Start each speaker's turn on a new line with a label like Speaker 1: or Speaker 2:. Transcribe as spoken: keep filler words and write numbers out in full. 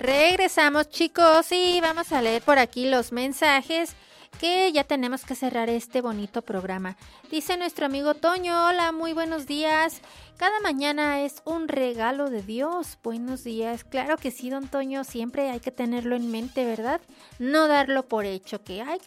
Speaker 1: Regresamos, chicos, y vamos a leer por aquí los mensajes que ya tenemos que cerrar este bonito programa. Dice nuestro amigo Toño: hola, muy buenos días. Cada mañana es un regalo de Dios. Buenos días. Claro que sí, don Toño, siempre hay que tenerlo en mente, ¿verdad? No darlo por hecho, que hay que